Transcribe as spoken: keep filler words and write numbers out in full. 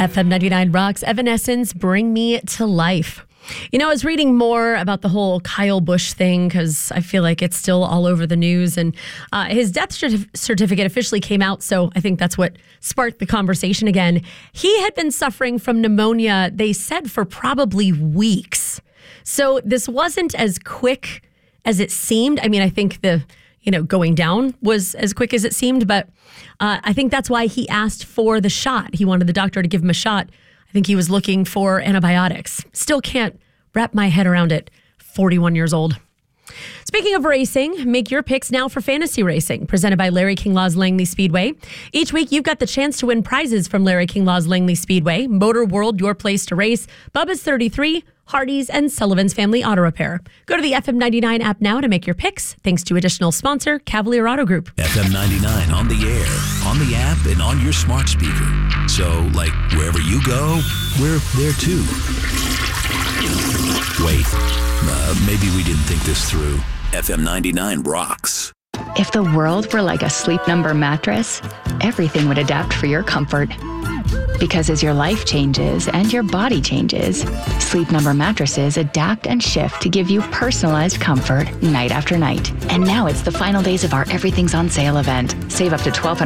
F M ninety-nine rocks. Evanescence, Bring Me to Life. You know, I was reading more about the whole Kyle Busch thing because I feel like it's still all over the news. And uh, his death certif- certificate officially came out. So I think that's what sparked the conversation again. He had been suffering from pneumonia, they said, for probably weeks. So this wasn't as quick as it seemed. I mean, I think the, you know, going down was as quick as it seemed. But uh, I think that's why he asked for the shot. He wanted the doctor to give him a shot. I think he was looking for antibiotics. Still can't wrap my head around it. forty-one years old. Speaking of racing, make your picks now for fantasy racing, presented by Larry King Law's Langley Speedway. Each week, you've got the chance to win prizes from Larry King Law's Langley Speedway, Motor World, your place to race, Bubba's thirty-three, Hardee's, and Sullivan's Family Auto Repair. Go to the F M ninety-nine app now to make your picks, thanks to additional sponsor, Cavalier Auto Group. F M ninety-nine on the air, on the app, and on your smart speaker. So, like, wherever you go, we're there too. Wait, uh, maybe we didn't think this through. F M ninety-nine rocks. If the world were like a Sleep Number mattress, everything would adapt for your comfort. Because as your life changes and your body changes, Sleep Number mattresses adapt and shift to give you personalized comfort night after night. And now it's the final days of our Everything's on Sale event. Save up to twelve hundred dollars